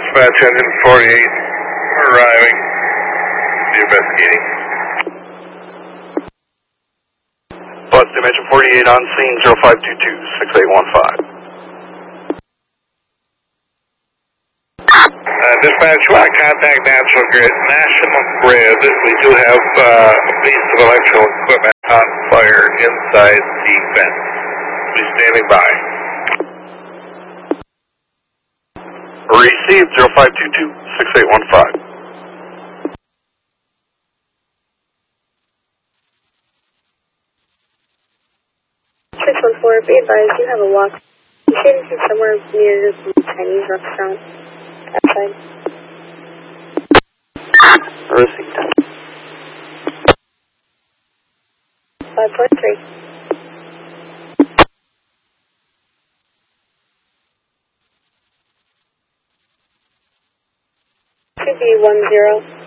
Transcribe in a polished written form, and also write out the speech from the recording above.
Dispatch engine 48 arriving. Be investigating. Bus dimension 48 on scene 0522-6815. Dispatch, you want to contact National Grid. We do have a piece of electrical equipment on fire inside the fence. Be standing by. Received 0522-6815. Be advised, you have a walk. You should be somewhere near the Chinese restaurant outside. Received. 543. Should be 10.